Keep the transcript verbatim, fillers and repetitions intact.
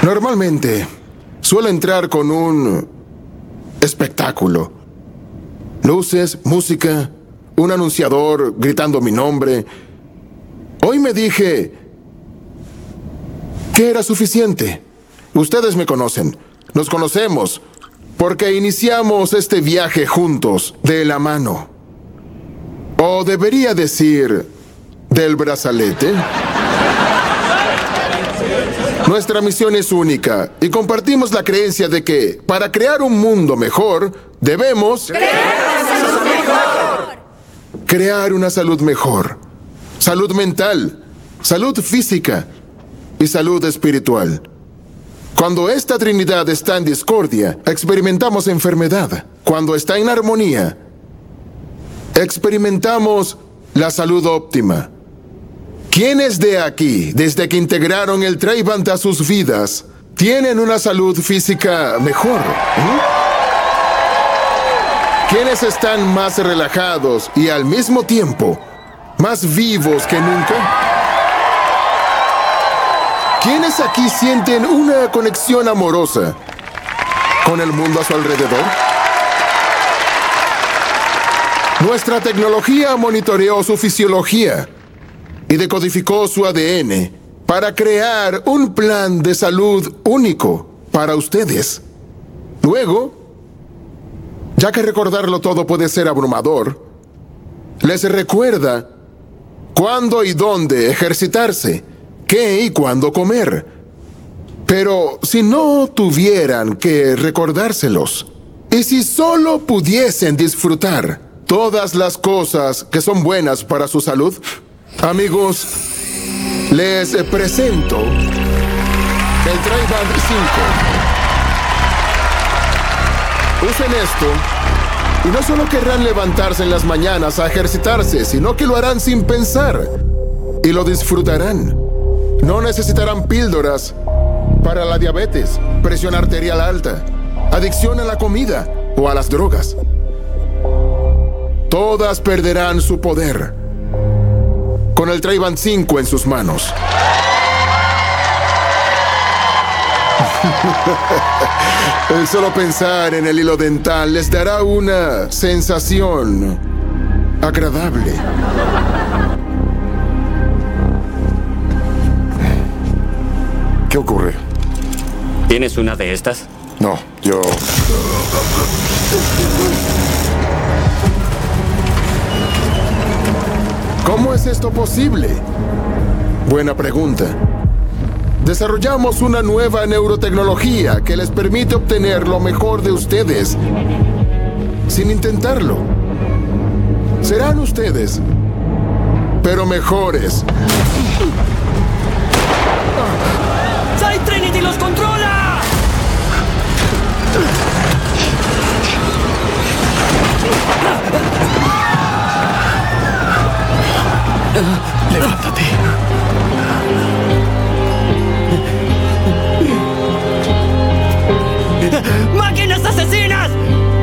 Normalmente, suelo entrar con un espectáculo. Luces, música, un anunciador gritando mi nombre. Hoy me dije que era suficiente. Ustedes me conocen, nos conocemos, porque iniciamos este viaje juntos, de la mano. O debería decir, del brazalete. Nuestra misión es única y compartimos la creencia de que, para crear un mundo mejor, debemos... ¡Crear una salud mejor! Crear una salud mejor. Salud mental, salud física y salud espiritual. Cuando esta trinidad está en discordia, experimentamos enfermedad. Cuando está en armonía, experimentamos la salud óptima. ¿Quiénes de aquí, desde que integraron el Trayvant a sus vidas, tienen una salud física mejor? ¿Eh? ¿Quiénes están más relajados y al mismo tiempo más vivos que nunca? ¿Quiénes aquí sienten una conexión amorosa con el mundo a su alrededor? Nuestra tecnología monitoreó su fisiología y decodificó su A D N para crear un plan de salud único para ustedes. Luego, ya que recordarlo todo puede ser abrumador, les recuerda cuándo y dónde ejercitarse, qué y cuándo comer. Pero si no tuvieran que recordárselos, y si solo pudiesen disfrutar todas las cosas que son buenas para su salud, amigos, les presento el Trayvant cinco. Usen esto y no solo querrán levantarse en las mañanas a ejercitarse, sino que lo harán sin pensar y lo disfrutarán. No necesitarán píldoras para la diabetes, presión arterial alta, adicción a la comida o a las drogas. Todas perderán su poder con el Trayvant cinco en sus manos. El solo pensar en el hilo dental les dará una sensación agradable. ¿Qué ocurre? ¿Tienes una de estas? No, yo... ¿Cómo es esto posible? Buena pregunta. Desarrollamos una nueva neurotecnología que les permite obtener lo mejor de ustedes sin intentarlo. Serán ustedes, pero mejores. ¡Sai Trinity los controla! Levántate. ¡Máquinas asesinas!